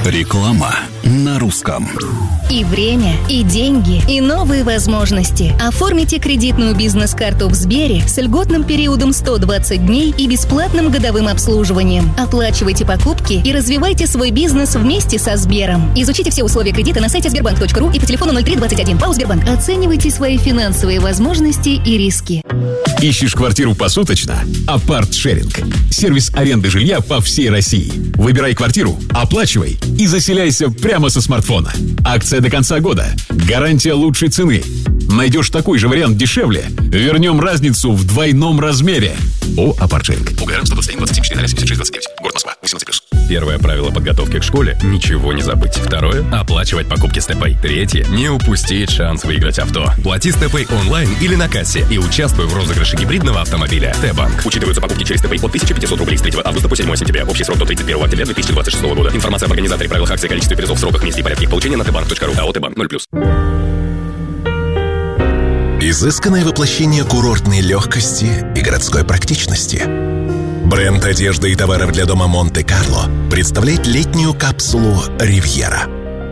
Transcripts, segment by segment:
Реклама на русском. И время, и деньги, и новые возможности. Оформите кредитную бизнес-карту в Сбере с льготным периодом 120 дней и бесплатным годовым обслуживанием. Оплачивайте покупки и развивайте свой бизнес вместе со Сбером. Изучите все условия кредита на сайте sberbank.ru и по телефону 0321. ПАО Сбербанк. Оценивайте свои финансовые возможности и риски. Ищешь квартиру посуточно? Апарт-шеринг. Сервис аренды жилья по всей России. Выбирай квартиру, оплачивай и заселяйся прямо со смартфона. Акция до конца года. Гарантия лучшей цены. Найдешь такой же вариант дешевле? Вернем разницу в двойном размере. О, Апарт-шеринг. УГРН 121-27-4-76-29. Город Москва. 18+. Первое правило подготовки к школе – ничего не забыть. Второе – оплачивать покупки с ТП. Третье – не упустить шанс выиграть авто. Плати с ТП онлайн или на кассе и участвуй в розыгрыше гибридного автомобиля. Т-банк. Учитываются покупки через ТП от 1500 рублей с 3 августа по 7 сентября. Общий срок до 31 октября 2026 года. Информация об организаторе, правилах акции, количестве призов, сроках, месте и порядке их получения на tbank.ru. АО «Т-банк» 0+. Изысканное воплощение курортной легкости и городской практичности. Бренд одежды и товаров для дома Монте-Карло представляет летнюю капсулу «Ривьера».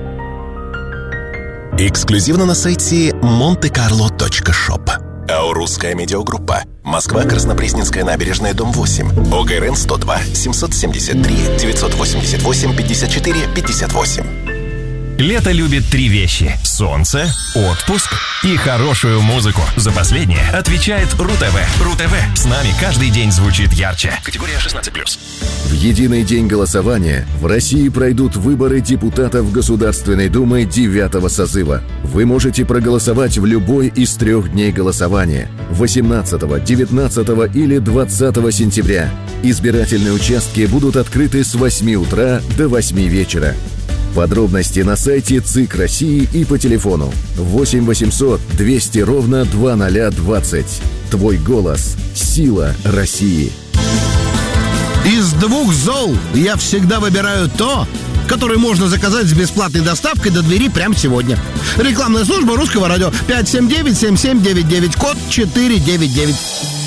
Эксклюзивно на сайте montecarlo.shop. АО «Русская медиагруппа». Москва, Краснопресненская набережная, дом 8. ОГРН 102 773 988 54 58. Лето любит 3 вещи: солнце, отпуск и хорошую музыку. За последнее отвечает РУ-ТВ. РУ-ТВ с нами каждый день звучит ярче. Категория 16+. В единый день голосования в России пройдут выборы депутатов Государственной Думы 9-го созыва. Вы можете проголосовать в любой из 3 дней голосования – 18, 19 или 20 сентября. Избирательные участки будут открыты с 8 утра до 8 вечера. Подробности на сайте ЦИК России и по телефону 8 800 200 ровно 2020. Твой голос – сила России. Из 2 зол я всегда выбираю то, которое можно заказать с бесплатной доставкой до двери прямо сегодня. Рекламная служба Русского радио 579-7799, код 499.